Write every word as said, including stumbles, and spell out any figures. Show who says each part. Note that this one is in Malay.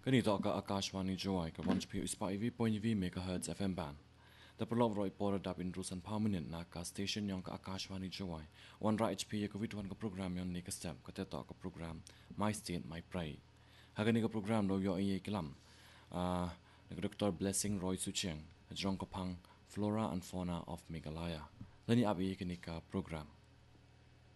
Speaker 1: Ganito ka Akashwani Joy ka one p ispa point v megahertz F M band. The prolog roi pora dap in rusan permanent na ka station yang ka Akashwani Joy. One ra H P ka vitwan ka program yon ni ka step ka teto ka program My State My Pride. Hagani ka program do yo iye kilam. Ah, uh, Doctor Blessing Roy Sucheng, Jong Kapang Flora and Fauna of Meghalaya. Lani abi ka program.